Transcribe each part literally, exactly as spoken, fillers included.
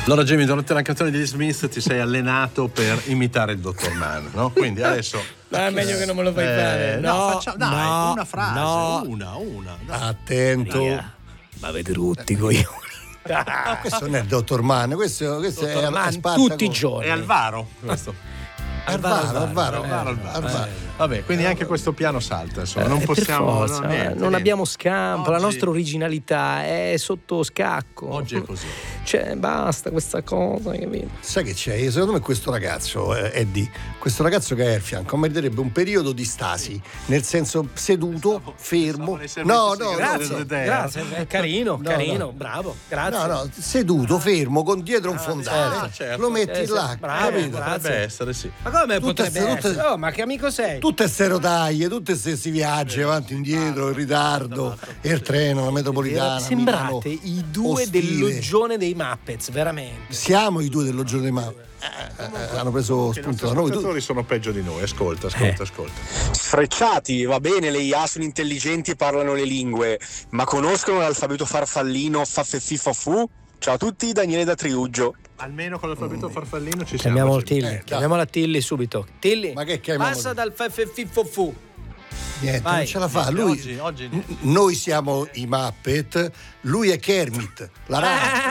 Allora Jamie, durante la canzone degli Smith ti sei allenato per imitare il dottor Mann, no? Quindi adesso Ma è meglio che non me lo fai eh, fare. No, no, facciamo, dai, no, una frase, no. una, una. Dai. Attento. Via. Ma avete rutti coglioni. Questo non è il dottor Mann, questo, questo è, Dottor Mann è Spartaco. tutti i giorni. È Alvaro questo. Alvaro, Alvaro, Alvaro, Alvaro, Alvaro. Alvaro. Vabbè, quindi anche questo piano salta, insomma, non Eh, per possiamo forza, no, niente, non niente. abbiamo scampo, la Oggi- nostra originalità è sotto scacco. Oggi è così. Cioè, basta questa cosa, capito? Sai che c'è? Secondo me questo ragazzo, eh, Eddie, questo ragazzo che hai al fianco meriterebbe un periodo di stasi, nel senso seduto, fermo. No, no, Grazie, no, grazie, è carino, No, carino, no. bravo, grazie. no, no, seduto, fermo, con dietro un fondale. certo, certo. Lo metti Eh, sì, là, bravo, capito? bravo. Potrebbe essere, sì. Ma come Tutte potrebbe ste- tutte- essere? Oh, ma che amico sei? Tutte ste rotaie, tutti questi viaggi avanti e indietro, in ritardo, e il treno, la metropolitana. Sembrate Milano, i due ostile. del loggione dei Muppets, veramente. Siamo i due dello giorno di Mao. Eh, eh, hanno preso Che i spunto nostri da noi. Tu- ascoltatori sono peggio di noi, ascolta, ascolta, ascolta. Sfrecciati, va bene, le I A sono intelligenti e parlano le lingue, ma conoscono l'alfabeto farfallino faffeffifafu? Ciao a tutti, Daniele da Triuggio. Almeno con l'alfabeto farfallino ci siamo. Chiamiamo Jamie. Tilly, Eh, chiamiamola Tilly subito. Tilly, Ma che chiamiamo? passa dal feffeffifofu. Niente, Vai. non ce la fa. Niente, Lui, oggi- oggi niente. n- noi siamo i Muppet, lui è Kermit, la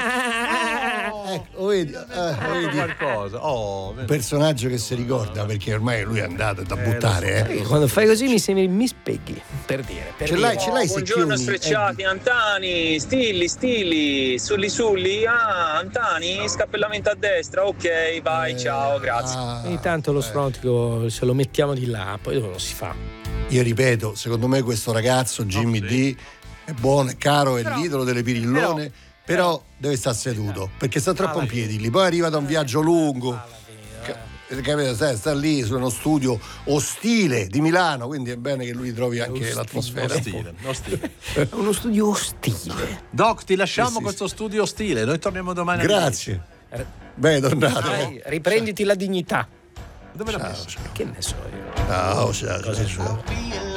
rana. Ecco, vedi, eh, vedi. Qualcosa. Oh, Un vedi. personaggio che si ricorda perché ormai lui è andato da buttare. Eh. Quando fai così mi sembri mi specchi, per dire. Per Ce dire. l'hai, ce l'hai Buongiorno Secchioni, sfrecciati, Antani, Stilli, Stilli, Sulli Sulli, ah, Antani, scappellamento a destra, ok, vai, Eddie? ciao, grazie. Ah, Ogni tanto lo eh. strontico se lo mettiamo di là, poi dopo non si fa. Io ripeto, secondo me questo ragazzo Jimmy Oh, sì. D è buono, è caro, è Però- l'idolo delle pirillone, però, però- deve stare seduto perché sta troppo Alla in piedi fine. lì. Poi arriva da un viaggio lungo. Alla fine, eh. Capito? Sta, sta lì su uno studio ostile di Milano, quindi è bene che lui trovi anche Ostile, l'atmosfera. Ostile, ostile. È uno studio ostile. Doc, ti lasciamo Sì, sì, questo studio ostile. Noi torniamo domani. alle Grazie. Beh, tornato. Dai, riprenditi la dignità. dieci. Dove l'ha Ciao, messo? ciao. Che ne so io. Ciao, ciao, ciao, ciao. Be